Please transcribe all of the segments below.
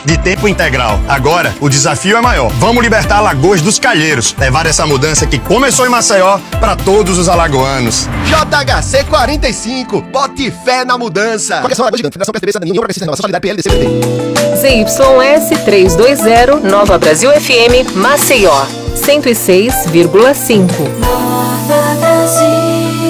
de tempo integral. Agora, o desafio é maior. Vamos libertar Alagoas dos calheiros. Levar essa mudança que começou em Maceió para todos os alagoanos. JHC 45. Bote fé na mudança. Coligação Alagoas Gigante. Federação PSDB, Cidadania, Progressista, Renovação, Solidariedade, PL, DCPT. ZYS 320, Nova Brasil FM, Maceió. 106,5. Nova Brasil.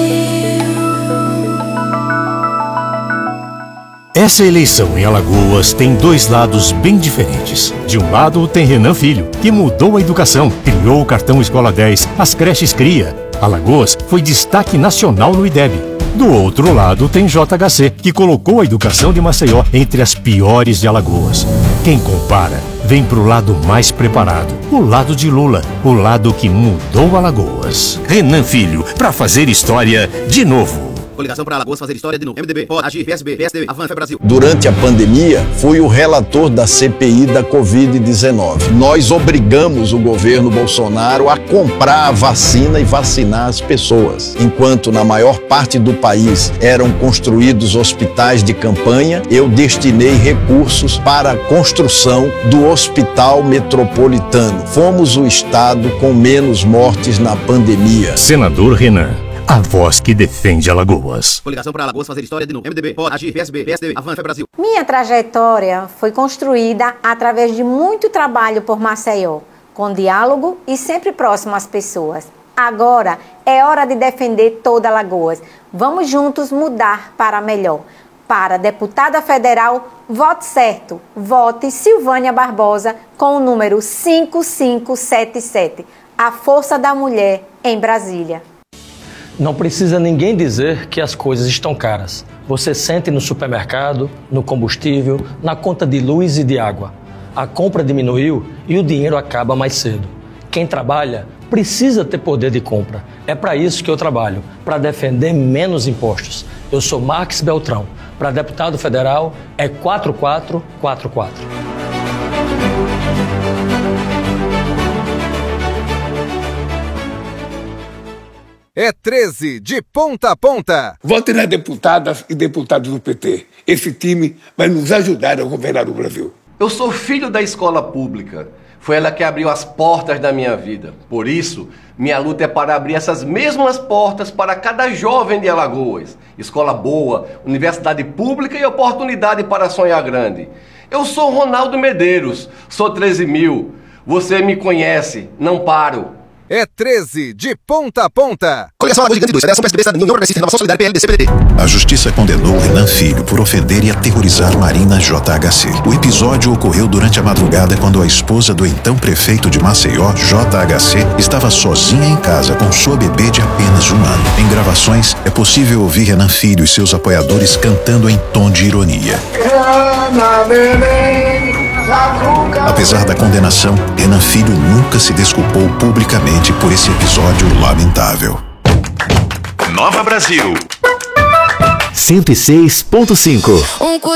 Essa eleição em Alagoas tem dois lados bem diferentes. De um lado tem Renan Filho, que mudou a educação, criou o cartão Escola 10, as creches Cria. Alagoas foi destaque nacional no IDEB. Do outro lado tem JHC, que colocou a educação de Maceió entre as piores de Alagoas. Quem compara, vem pro lado mais preparado, o lado de Lula, o lado que mudou Alagoas. Renan Filho, pra fazer história de novo. Coligação para Alagoas fazer história de novo. MDB, pode agir, PSB, PSDB, Avança Brasil. Durante a pandemia, fui o relator da CPI da Covid-19. Nós obrigamos o governo Bolsonaro a comprar a vacina e vacinar as pessoas. Enquanto na maior parte do país eram construídos hospitais de campanha, eu destinei recursos para a construção do Hospital Metropolitano. Fomos o estado com menos mortes na pandemia. Senador Renan, a voz que defende Alagoas. Coligação para Alagoas fazer história de novo. MDB, pode agir, PSB, PSDB, Avança Brasil. Minha trajetória foi construída através de muito trabalho por Maceió, com diálogo e sempre próximo às pessoas. Agora é hora de defender toda Alagoas. Vamos juntos mudar para melhor. Para deputada federal, vote certo. Vote Silvânia Barbosa com o número 5577. A força da mulher em Brasília. Não precisa ninguém dizer que as coisas estão caras. Você sente no supermercado, no combustível, na conta de luz e de água. A compra diminuiu e o dinheiro acaba mais cedo. Quem trabalha precisa ter poder de compra. É para isso que eu trabalho, para defender menos impostos. Eu sou Marques Beltrão. Para deputado federal é 4444. É 13 de ponta a ponta. Vote nas deputadas e deputados do PT. Esse time vai nos ajudar a governar o Brasil. Eu sou filho da escola pública. Foi ela que abriu as portas da minha vida. Por isso, minha luta é para abrir essas mesmas portas para cada jovem de Alagoas. Escola boa, universidade pública e oportunidade para sonhar grande. Eu sou Ronaldo Medeiros, sou 13.000. Você me conhece, não paro. É 13 de ponta a ponta. Coligação Alagoas Gigante 2. Federação PSDB, Cidadania, Progressista, Renovação, Solidariedade, PL, DCPT. A justiça condenou Renan Filho por ofender e aterrorizar Marina JHC. O episódio ocorreu durante a madrugada quando a esposa do então prefeito de Maceió, JHC, estava sozinha em casa com sua bebê de apenas 1 ano. Em gravações, é possível ouvir Renan Filho e seus apoiadores cantando em tom de ironia. Apesar da condenação, Renan Filho nunca se desculpou publicamente por esse episódio lamentável. Nova Brasil 106,5.